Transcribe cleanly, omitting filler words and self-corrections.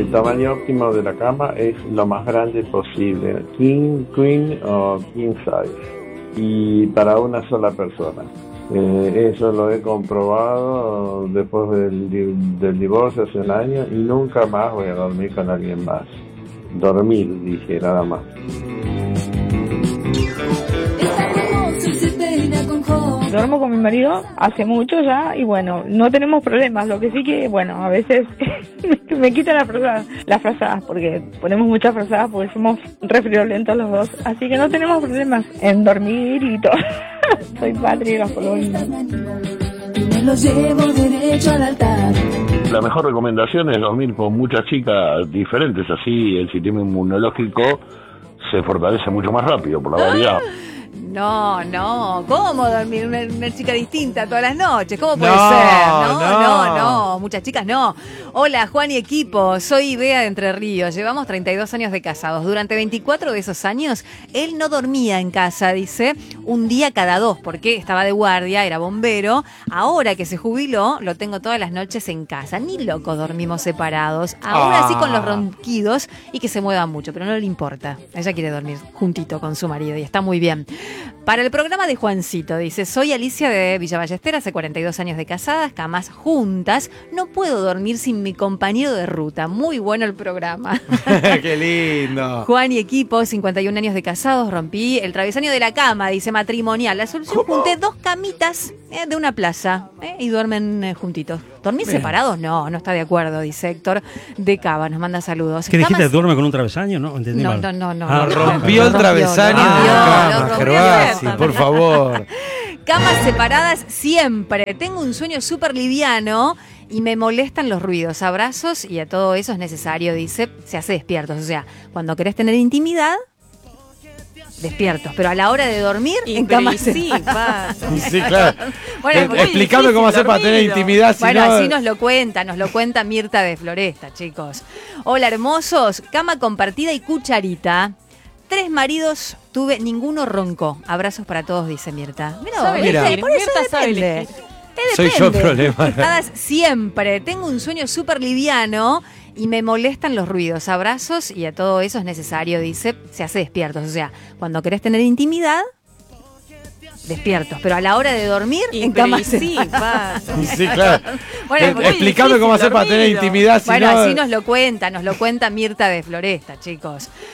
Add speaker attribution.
Speaker 1: El tamaño óptimo de la cama es lo más grande posible, king, queen o king size, y para una sola persona. Eso lo he comprobado después del divorcio hace un año y nunca más voy a dormir con alguien más. Dormir, dije, nada más.
Speaker 2: Duermo con mi marido hace mucho ya y bueno, no tenemos problemas, lo que sí que, bueno, a veces me quitan las frazadas porque ponemos muchas frazadas porque somos re friolentos los dos, así que no tenemos problemas en dormir y todo. Soy Patri de la Polonia.
Speaker 3: Me lo llevo derecho al altar.
Speaker 4: La mejor recomendación es dormir con muchas chicas diferentes, así el sistema inmunológico se fortalece mucho más rápido por la variedad.
Speaker 5: No, ¿cómo dormir una chica distinta todas las noches? ¿Cómo puede ser? No, muchas chicas no. Hola, Juan y equipo, soy Bea de Entre Ríos, llevamos 32 años de casados. Durante 24 de esos años, él no dormía en casa, dice, un día cada 2, porque estaba de guardia, era bombero. Ahora que se jubiló, lo tengo todas las noches en casa. Ni loco dormimos separados, ahora sí con los ronquidos y que se mueva mucho, pero no le importa. Ella quiere dormir juntito con su marido y está muy bien. Para el programa de Juancito, dice, soy Alicia de Villa Ballester, hace 42 años de casadas, camas juntas, no puedo dormir sin mi compañero de ruta. Muy bueno el programa.
Speaker 6: ¡Qué lindo!
Speaker 5: Juan y equipo, 51 años de casados, rompí el travesaño de la cama, dice, matrimonial. La solución, junté 2 camitas de una plaza y duermen juntitos. ¿Dormir separados? No está de acuerdo, dice Héctor de Cava, nos manda saludos.
Speaker 7: ¿Qué dijiste? ¿Duerme con un travesaño? No, entendí mal.
Speaker 5: No.
Speaker 6: Rompió el travesaño de la cama, Gervasi, por favor.
Speaker 5: Camas separadas siempre. Tengo un sueño súper liviano y me molestan los ruidos. Abrazos y a todo eso es necesario, dice, se hace despiertos. O sea, cuando querés tener intimidad, despiertos, pero a la hora de dormir en cama separadas.
Speaker 6: Sí, claro.
Speaker 5: Bueno,
Speaker 6: explícame cómo hacer para tener intimidad.
Speaker 5: Bueno, así nos lo cuenta Mirta de Floresta, chicos. Hola, hermosos. Cama compartida y cucharita. 3 maridos tuve, ninguno roncó. Abrazos para todos, dice Mirta. Mira. Por eso depende.
Speaker 6: Soy yo el problema.
Speaker 5: Conectadas siempre. Tengo un sueño súper liviano y me molestan los ruidos. Abrazos y a todo eso es necesario, dice, se hace despiertos. O sea, cuando querés tener intimidad, despiertos, pero a la hora de dormir en cama separadas.
Speaker 6: Sí, claro.
Speaker 5: Bueno,
Speaker 6: explícame cómo hacer para tener intimidad.
Speaker 5: Bueno, así nos lo cuenta Mirta de Floresta, chicos.